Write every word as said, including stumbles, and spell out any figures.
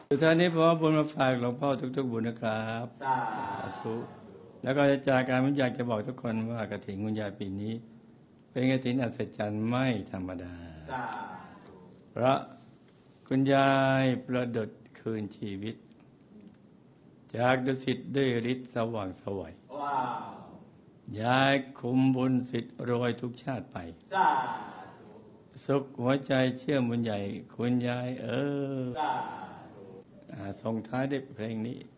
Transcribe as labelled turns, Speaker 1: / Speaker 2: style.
Speaker 1: สุดท้ายนี้ผมเอาบุญมาฝากหลวงพ่อทุกๆบุญนะครับ
Speaker 2: สา
Speaker 1: ธุแล้วก็จากการผมอยากจะบอกทุกคนว่ากฐินคุณยายปีนี้เป็นกฐินอัศจรรย์ไม่ธรรมดาเพราะคุณยายประดุจคืนชีวิตจากดุสิตด้วยฤทธิ์สว่างไสวยยายคุมบุญสิทธิ์รวยทุกชาติไปสุขหัวใจเชื่อบุญใหญ่คุณยายเออส่งท้ายด้วยเพลงนี้